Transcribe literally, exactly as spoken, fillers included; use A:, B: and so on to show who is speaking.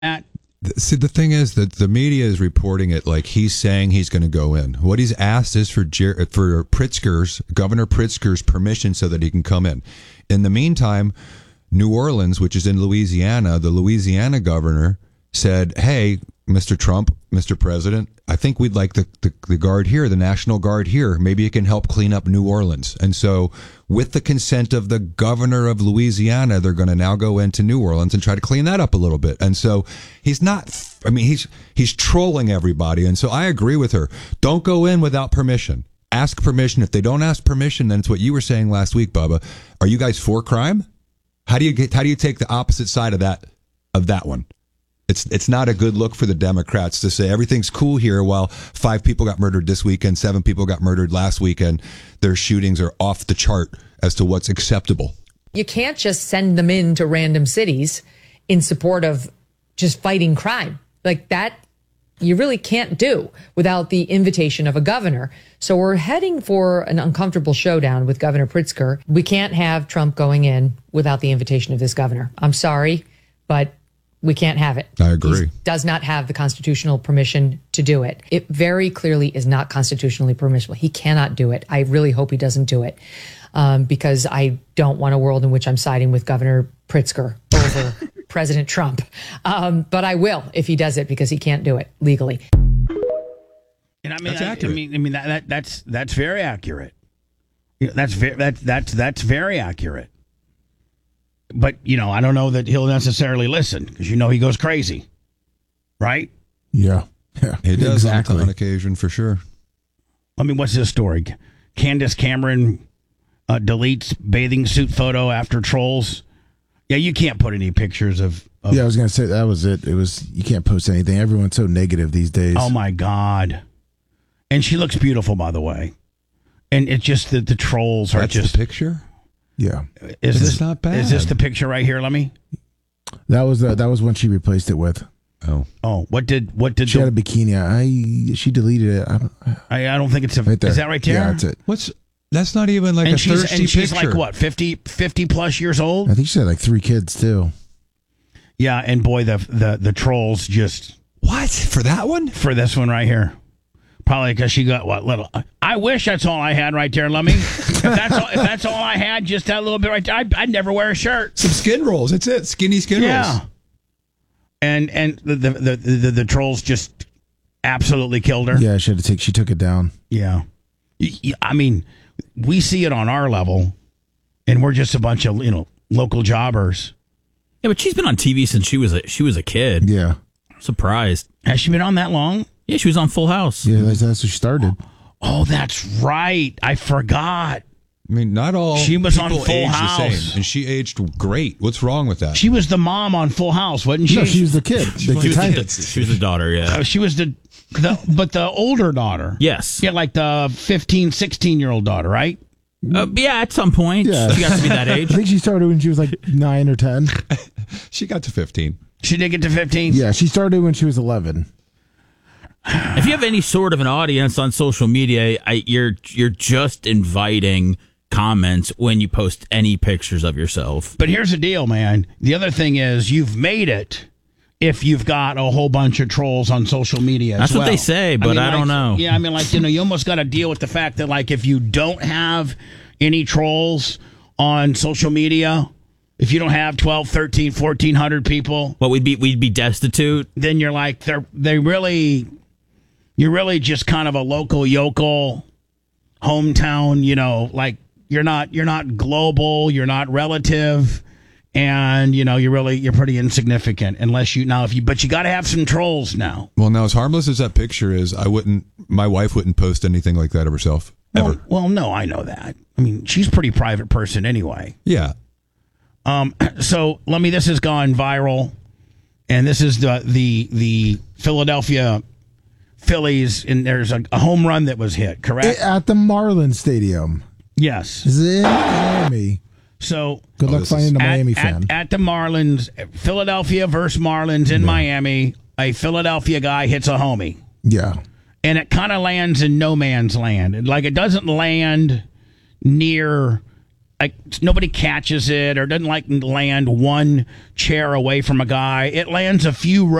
A: that?
B: See, the thing is that the media is reporting it like he's saying he's going to go in. What he's asked is for Jer- for Pritzker's, Governor Pritzker's permission so that he can come in. In the meantime, New Orleans, which is in Louisiana, the Louisiana governor said, hey, Mister Trump, Mister President, I think we'd like the, the, the guard here, the National Guard here. Maybe it can help clean up New Orleans. And so with the consent of the governor of Louisiana, they're going to now go into New Orleans and try to clean that up a little bit. And so he's not, I mean, he's he's trolling everybody. And so I agree with her. Don't go in without permission. Ask permission. If they don't ask permission, then it's what you were saying last week, Bubba. Are you guys for crime? How do you get, how do you take the opposite side of that, of that one? It's it's not a good look for the Democrats to say everything's cool here while five people got murdered this weekend, seven people got murdered last weekend. Their shootings are off the chart as to what's acceptable.
C: You can't just send them into random cities in support of just fighting crime. Like that, you really can't do without the invitation of a governor. So we're heading for an uncomfortable showdown with Governor Pritzker. We can't have Trump going in without the invitation of this governor. I'm sorry, but we can't have it.
B: I agree.
C: He does not have the constitutional permission to do it. It very clearly is not constitutionally permissible. He cannot do it. I really hope he doesn't do it um, because I don't want a world in which I'm siding with Governor Pritzker over President Trump. Um, but I will if he does it because he can't do it legally.
A: And I mean,
B: that's
A: I,
B: accurate.
A: I mean, I mean that, that that's that's very accurate. Yeah, that's very that's that's that's very accurate. But, you know, I don't know that he'll necessarily listen because, you know, he goes crazy. Right?
D: Yeah. Yeah.
B: He does
D: exactly.
B: on, on occasion, for sure.
A: I mean, what's his story? Candace Cameron uh, deletes bathing suit photo after trolls. Yeah, you can't put any pictures of. of
D: Yeah, I was going to say that was it. It was, you can't post anything. Everyone's so negative these days.
A: Oh, my God. And she looks beautiful, by the way. And it's just that the trolls are
B: That's
A: just.
B: the picture?
D: Yeah.
A: Is
B: It's
A: this
B: not bad.
A: Is this the picture right here? Let me.
D: That was the, that was when she replaced it with.
B: Oh.
A: Oh, what did what did
D: She
A: the,
D: had a bikini. I she deleted it. I don't,
A: I, I don't think it's a.
D: right there.
A: Is that right there?
D: Yeah, that's it.
B: What's That's not even like
A: And
B: a
A: she's
B: thirsty
A: and she's
B: picture.
A: like what fifty, fifty plus years old.
D: I think she had like three kids too.
A: Yeah, and boy, the the the trolls just
B: What? For that one?
A: for this one right here. Probably because she got what little. I wish that's all I had right there, Lummy. if that's all, if that's all I had, just that little bit right there, I'd, I'd never wear a shirt.
B: Some skin rolls. That's it. Skinny skin
A: Yeah.
B: rolls.
A: And and the the, the the the trolls just absolutely killed her.
D: Yeah, she had to take. She took it down.
A: Yeah. Y- y- I mean, we see it on our level, and we're just a bunch of you know local jobbers.
E: Yeah, but she's been on T V since she was a she was a kid.
D: Yeah.
E: Surprised.
A: Has she been on that long?
E: Yeah, she was on Full House.
D: Yeah, that's, that's where she started.
A: Oh, that's right. I forgot.
B: I mean, not all
A: She was on
B: people
A: Full
B: age
A: House.
B: the same, and she aged great. What's wrong with that?
A: She was the mom on Full House, wasn't she?
D: No, she was the kid. The
B: She was the
D: kind
B: kid.
D: of-
E: She was the daughter, yeah.
A: Uh, she was the, the, but the older daughter.
E: Yes.
A: Yeah, like the fifteen, sixteen year old daughter, right?
E: Uh, yeah, at some point.
D: Yeah.
E: She got to be that
D: I
E: age.
D: think she started when she was like nine or ten.
B: She got to fifteen.
A: She did get to fifteen?
D: Yeah, she started when she was eleven.
E: If you have any sort of an audience on social media, I, you're you're just inviting comments when you post any pictures of yourself.
A: But here's the deal, man. The other thing is you've made it if you've got a whole bunch of trolls on social media as
E: That's what
A: well.
E: they say, but I
A: like,
E: don't know.
A: Yeah, I mean, like, you know, you almost got to deal with the fact that, like, if you don't have any trolls on social media, if you don't have twelve, thirteen, fourteen hundred people,
E: What we'd be we'd be destitute.
A: then you're like, they're, they really, you're really just kind of a local yokel hometown, you know, like you're not, you're not global, you're not relative. And, you know, you're really, you're pretty insignificant unless you, now if you, but you got to have some trolls now.
B: Well, now, as harmless as that picture is, I wouldn't, my wife wouldn't post anything like that of herself, ever.
A: Well, well, no, I know that. I mean, she's a pretty private person anyway.
B: Yeah.
A: Um, so let me, this has gone viral, and this is the, the, the Philadelphia Phillies, and there's a, a home run that was hit, correct?
D: At the Marlins Stadium.
A: Yes.
D: Is it in Miami?
A: So
D: Good
B: Oh,
D: luck
B: this
D: finding a
A: at,
D: Miami
A: at,
D: fan.
A: at the Marlins, Philadelphia versus Marlins in Miami, a Philadelphia guy hits a homie.
D: Yeah.
A: And it kind of lands in no man's land. Like, it doesn't land near like nobody catches it or doesn't like land one chair away from a guy. It lands a few